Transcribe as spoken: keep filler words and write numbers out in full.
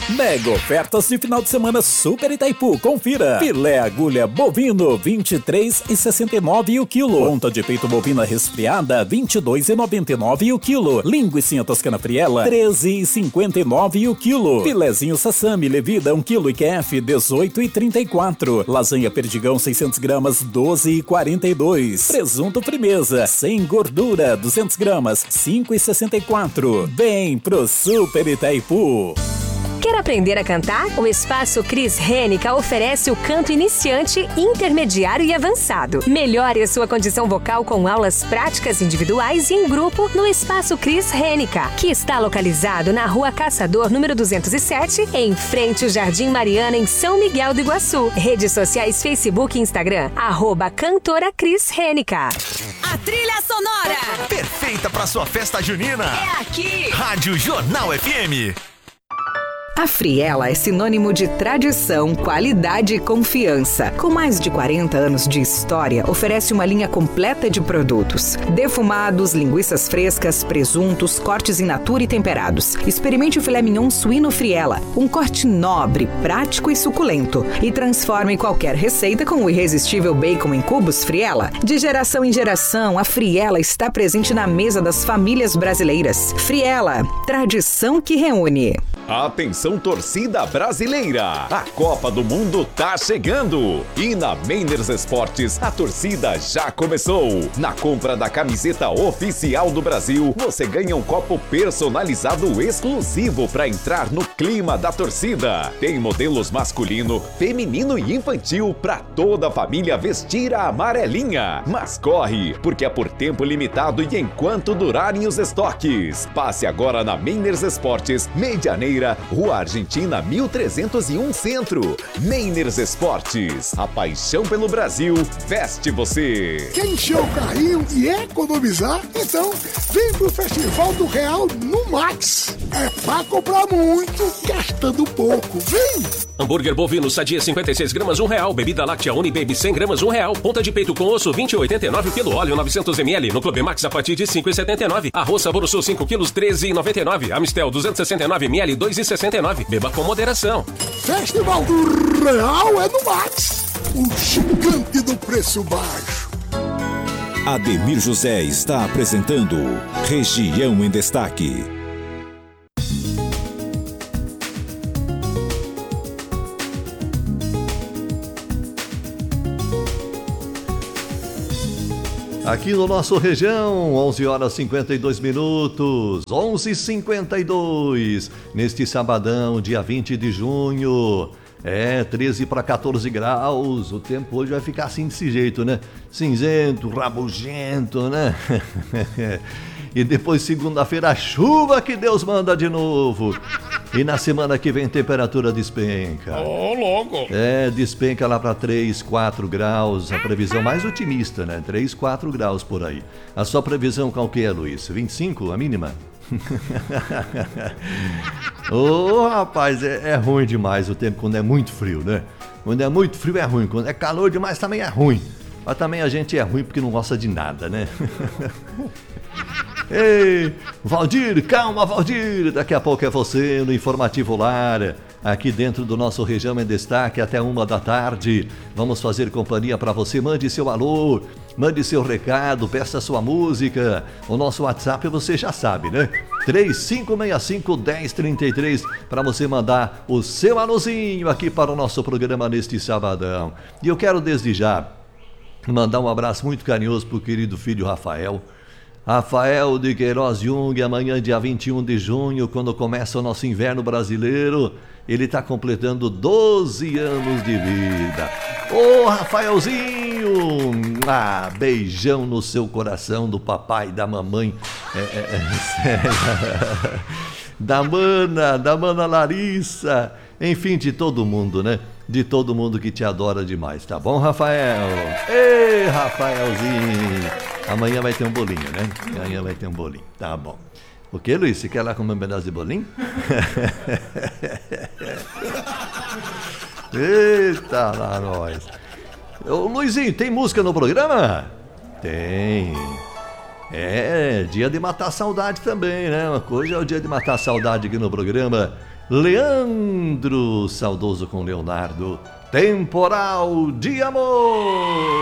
Mega ofertas de final de semana Super Itaipu. Confira. Filé agulha bovino vinte e três reais e sessenta e nove centavos o quilo. Ponta de peito bovina resfriada vinte e dois reais e noventa e nove centavos o quilo. Linguiça toscana friela treze reais e cinquenta e nove centavos o quilo. Filezinho sassami levida um quilo I Q F dezoito reais e trinta e quatro centavos. Lasanha perdigão seiscentos gramas doze reais e quarenta e dois centavos. Presunto Frimeza sem gordura duzentas gramas cinco reais e sessenta e quatro centavos. Vem pro Super Itaipu. Quer aprender a cantar? O Espaço Cris Rênica oferece o canto iniciante, intermediário e avançado. Melhore a sua condição vocal com aulas práticas individuais e em grupo no Espaço Cris Rênica, que está localizado na Rua Caçador, número duzentos e sete, em frente ao Jardim Mariana, em São Miguel do Iguaçu. Redes sociais Facebook e Instagram, arroba cantora Cris Rênica. A trilha sonora perfeita para sua festa junina é aqui. Rádio Jornal F M. A Friela é sinônimo de tradição, qualidade e confiança. Com mais de quarenta anos de história, oferece uma linha completa de produtos. Defumados, linguiças frescas, presuntos, cortes in natura e temperados. Experimente o filé mignon suíno Friela, um corte nobre, prático e suculento. E transforme qualquer receita com o irresistível bacon em cubos Friela. De geração em geração, a Friela está presente na mesa das famílias brasileiras. Friela, tradição que reúne. Atenção, torcida brasileira! A Copa do Mundo tá chegando! E na Mainers Esportes, a torcida já começou! Na compra da camiseta oficial do Brasil, você ganha um copo personalizado exclusivo para entrar no clima da torcida. Tem modelos masculino, feminino e infantil para toda a família vestir a amarelinha. Mas corre, porque é por tempo limitado e enquanto durarem os estoques. Passe agora na Mainers Esportes, Medianeira, Rua Argentina mil trezentos e um Centro. Mainers Esportes, a paixão pelo Brasil veste você. Quer encher o carrinho e economizar? Então vem pro Festival do Real no Max. É pra comprar muito, gastando pouco. Vem! Hambúrguer bovino sadia cinquenta e seis gramas, um real. Bebida láctea Unibaby cem gramas, um real. Ponta de peito com osso vinte e oito e oitenta e nove o quilo. Óleo novecentos mililitros no Clube Max a partir de cinco e setenta e nove. Arroz Sabor Sul cinco quilos treze e noventa e nove. Amistel duzentos e sessenta e nove mililitros dois e sessenta e nove. Beba com moderação. Festival do Real é no Max. O gigante do preço baixo. Ademir José está apresentando Região em Destaque. Aqui no nosso Região, onze horas e cinquenta e dois minutos, onze e cinquenta e dois, neste sabadão, dia vinte de junho, é, treze para quatorze graus, o tempo hoje vai ficar assim desse jeito, né? Cinzento, rabugento, né? E depois segunda-feira, a chuva que Deus manda de novo. E na semana que vem, temperatura despenca. Ô, oh, louco! É, despenca lá para três, quatro graus. A previsão mais otimista, né? três, quatro graus por aí. A sua previsão qual que é, Luiz? vinte e cinco, a mínima? Ô, oh, rapaz, é, é ruim demais o tempo quando é muito frio, né? Quando é muito frio é ruim. Quando é calor demais também é ruim. Mas também a gente é ruim porque não gosta de nada, né? Ei, Valdir, calma, Valdir. Daqui a pouco é você no Informativo Lar, aqui dentro do nosso Região em Destaque até uma da tarde. Vamos fazer companhia para você. Mande seu alô, mande seu recado, peça sua música. O nosso WhatsApp você já sabe, né? três cinco seis cinco, um zero três três para você mandar o seu alôzinho aqui para o nosso programa neste sabadão. E eu quero desde já mandar um abraço muito carinhoso pro querido filho Rafael. Rafael de Queiroz Jung, amanhã dia vinte e um de junho, quando começa o nosso inverno brasileiro, ele está completando doze anos de vida. Ô, Rafaelzinho! Ah, beijão no seu coração do papai e da mamãe. É, é, é, da mana, da mana Larissa. Enfim, de todo mundo, né? De todo mundo que te adora demais, tá bom, Rafael? Ei, Rafaelzinho! Amanhã vai ter um bolinho, né? Amanhã vai ter um bolinho, tá bom. O que, Luiz? Você quer lá comer um pedaço de bolinho? Eita, lá nós. Ô, Luizinho, tem música no programa? Tem. É, dia de matar saudade também, né? Hoje é o dia de matar saudade aqui no programa. Leandro, saudoso com Leonardo. Temporal de Amor.